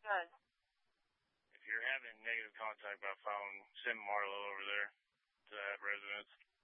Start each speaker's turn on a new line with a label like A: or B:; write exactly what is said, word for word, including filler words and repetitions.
A: Good.
B: If you're having negative contact by phone, send Marlo over there to that residence.